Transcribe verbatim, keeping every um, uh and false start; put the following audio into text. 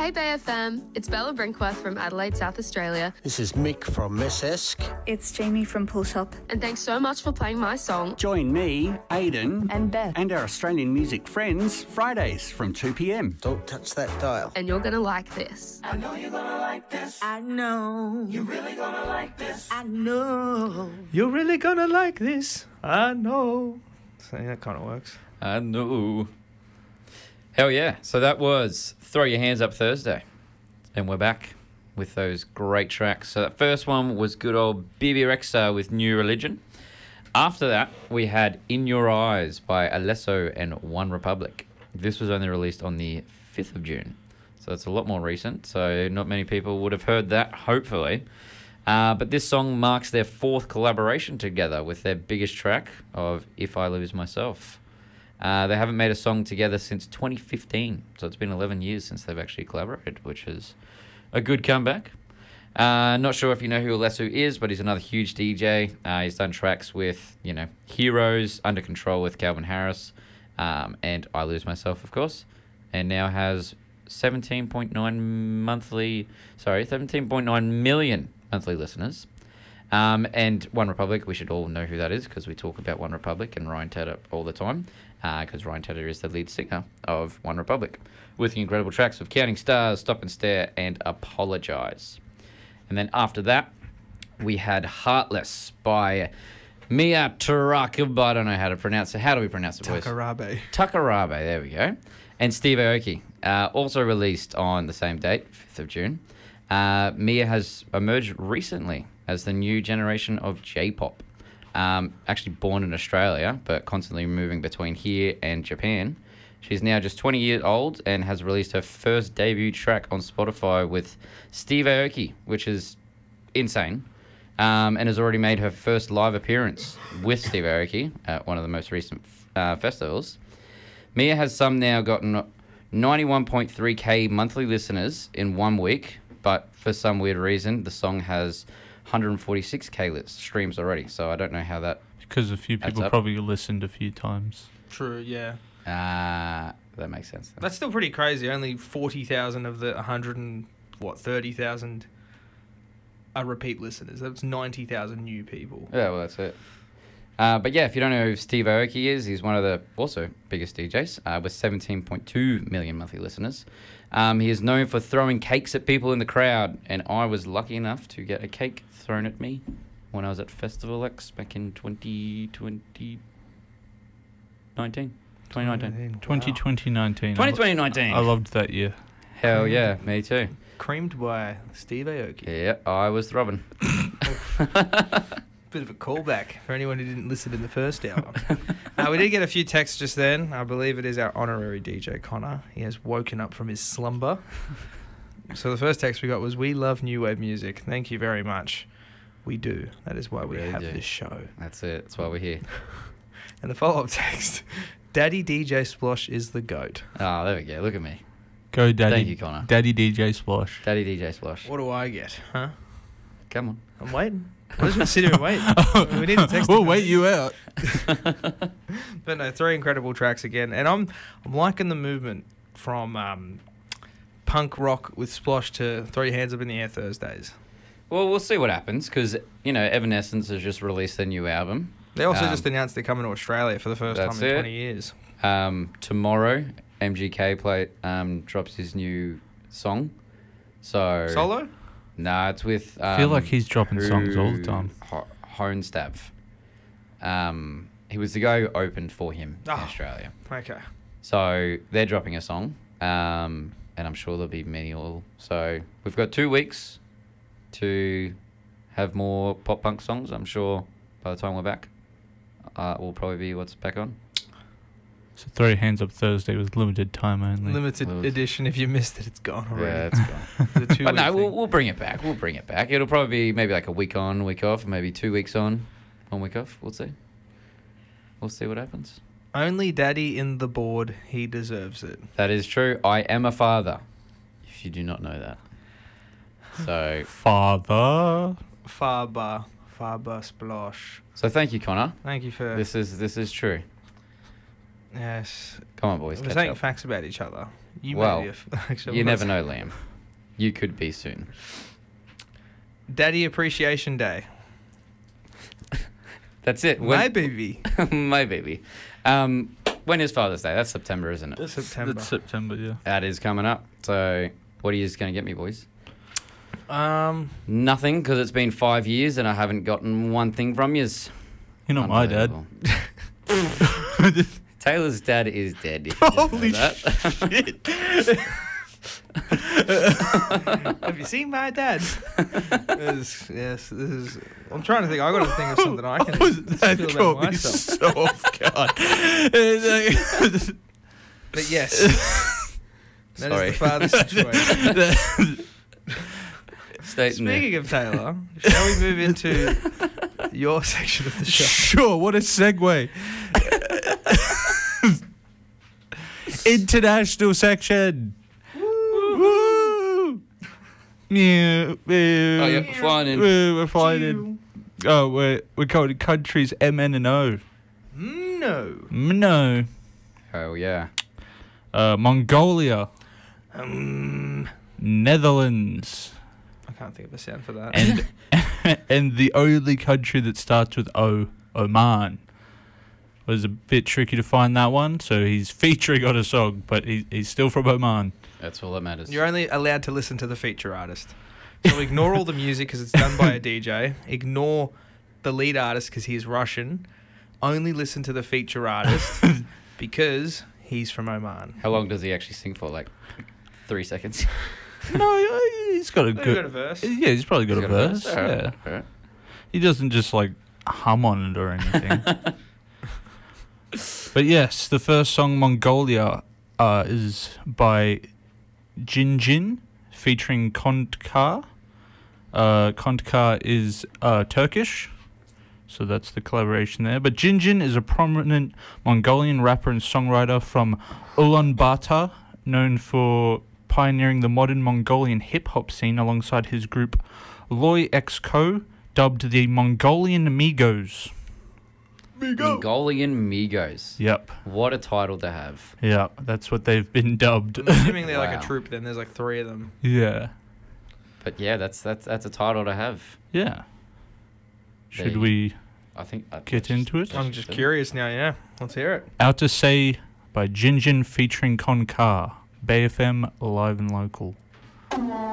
Hey Bay F M, it's Bella Brinkworth from Adelaide, South Australia. This is Mick from Messesk. It's Jamie from Pull Shop. And thanks so much for playing my song. Join me, Aidan, and Beth, and our Australian music friends Fridays from two p.m. Don't touch that dial. And you're going to like this. I know you're going to like this. I know. You're really going to like this. I know. You're really going to like this. I know. So that kind of works. I know. Hell yeah. So that was Throw Your Hands Up Thursday. And we're back with those great tracks. So that first one was good old B B Rexha with New Religion. After that, we had In Your Eyes by Alesso and One Republic. This was only released on the fifth of June. So it's a lot more recent. So not many people would have heard that, hopefully. Uh, but this song marks their fourth collaboration together with their biggest track of If I Lose Myself. Uh, they haven't made a song together since twenty fifteen, so it's been eleven years since they've actually collaborated, which is a good comeback. Uh, not sure if you know who Alesso is, but he's another huge D J. Uh, he's done tracks with, you know, Heroes, Under Control with Calvin Harris, um, and I Lose Myself, of course, and now has seventeen point nine monthly, sorry, seventeen point nine million monthly listeners. Um, and One Republic, we should all know who that is because we talk about One Republic and Ryan Tedder all the time, because uh, Ryan Tedder is the lead singer of One Republic, with the incredible tracks of Counting Stars, Stop and Stare, and Apologise. And then after that, we had Heartless by Mia Tarakaba. I don't know how to pronounce it. How do we pronounce it, boys? Takarabe. Takarabe, there we go. And Steve Aoki, uh, also released on the same date, fifth of June. Uh, Mia has emerged recently as the new generation of J-pop. Um, actually born in Australia, but constantly moving between here and Japan. She's now just twenty years old and has released her first debut track on Spotify with Steve Aoki, which is insane, um, and has already made her first live appearance with Steve Aoki at one of the most recent uh, festivals. Mia has some now gotten ninety-one point three k monthly listeners in one week, but for some weird reason, the song has one hundred forty-six k list streams already, so I don't know how that... Because a few people probably listened a few times. True, yeah. Ah, uh, that makes sense. Then. That's still pretty crazy. Only forty thousand of the one hundred and, what, thirty thousand are repeat listeners. That's ninety thousand new people. Yeah, well, that's it. Uh, but yeah, if you don't know who Steve Aoki is, he's one of the also biggest D Js uh, with seventeen point two million monthly listeners. Um, he is known for throwing cakes at people in the crowd, and I was lucky enough to get a cake thrown at me when I was at Festival X back in twenty twenty nineteen. twenty nineteen. twenty twenty nineteen. twenty twenty nineteen. I loved that year. Hell yeah, me too. Creamed by Steve Aoki. Yeah, I was throbbing. Bit of a callback for anyone who didn't listen in the first hour. uh, we did get a few texts just then. I believe it is our honorary D J, Connor. He has woken up from his slumber. So the first text we got was, "We love new wave music. Thank you very much. We do. That is why we really have do. this show." That's it. That's why we're here. And the follow-up text, "Daddy D J Splosh is the GOAT." Oh, there we go. Look at me. Go, Daddy. Thank you, Connor. Daddy D J Splosh. Daddy D J Splosh. What do I get, huh? Come on. I'm waiting. I'm just going to sit here and wait. We need to text We'll him. wait you out. But no, three incredible tracks again. And I'm I'm liking the movement from um, punk rock with Splosh to Throw Your Hands Up in the Air Thursdays. Well, we'll see what happens because, you know, Evanescence has just released their new album. They also um, just announced they're coming to Australia for the first time in it. twenty years. Um, tomorrow, M G K play, um, drops his new song. So Solo? Nah, it's with... Um, I feel like he's dropping songs all the time. Ho- Hohenstav. Um, he was the guy who opened for him Oh. in Australia. Okay. So they're dropping a song, um, and I'm sure there'll be many all. So we've got two weeks to have more pop punk songs. I'm sure by the time we're back, uh, will probably be what's back on. So Throw Your Hands Up Thursday was limited time only. Limited Limited. edition. If you missed it, it's gone already. Yeah, it's gone. The two But no, week we'll, thing. we'll bring it back. We'll bring it back. It'll probably be maybe like a week on, week off, maybe two weeks on, one week off. We'll see. We'll see what happens. Only Daddy in the board, he deserves it. That is true. I am a father, if you do not know that. So, Father. Farba. Farba Splosh. so thank you, Connor. Thank you for... This is this is true. Yes. Come on, boys. We're Catch saying up. facts about each other. You well, may be. A, actually, you never know, Liam. You could be soon. Daddy Appreciation Day. That's it. My baby. My baby. Um, when is Father's Day? That's September, isn't it? It's September. That's September, yeah. That is coming up. So, what are you going to get me, boys? Um, Nothing, because it's been five years and I haven't gotten one thing from yous. You're not my dad. Taylor's dad is dead. If you didn't Holy know that. shit. have you seen my dad? This- yes, this is. I'm trying to think. I got to think of something I can That feel caught about me myself. so off guard. But yes, that Sorry. is the father situation. State in there. Speaking of Taylor, shall we move into your section of the show? Sure, what a segue. International section. Woo! Yeah, Oh, yeah, we're flying in. We're, we're flying in. Oh, we're we're going to countries M, N, and O. No. No. Oh, yeah. Uh, Mongolia, Um, Netherlands, I can't think of a sound for that. and and the only country that starts with O, Oman. Was a bit tricky to find that one, so he's featuring on a song, but he, he's still from Oman. That's all that matters. You're only allowed to listen to the feature artist. So ignore all the music because it's done by a D J. Ignore the lead artist because he's Russian. Only listen to the feature artist because he's from Oman. How long does he actually sing for? Like three seconds? No, he's got a Maybe good got a verse. Yeah, he's probably got He's a got a verse. verse? Alright, Yeah, alright. he doesn't just like hum on it or anything. But yes, the first song Mongolia uh, is by Jin Jin featuring Kontkar. Uh, Kontkar is uh, Turkish, so that's the collaboration there. But Jin Jin is a prominent Mongolian rapper and songwriter from Ulaanbaatar, known for pioneering the modern Mongolian hip-hop scene alongside his group Loy X Co, dubbed the Mongolian Migos. Mongolian Migos. Yep, What a title to have. yeah, that's what they've been dubbed. I'm assuming they're like Wow. a troupe then. There's like three of them. Yeah, But yeah, that's that's that's a title to have. yeah. Should They- we I think. I get into it? I'm just curious now, yeah. Let's hear it. Out to Say by Jin Jin featuring Konkar. Bay F M, live and local.